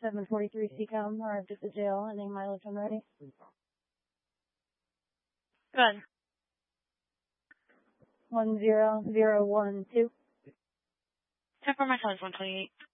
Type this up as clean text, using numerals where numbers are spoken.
743 CCOM arrived at the jail, ending mileage when ready. Good. 10012. Check for my phone, 128.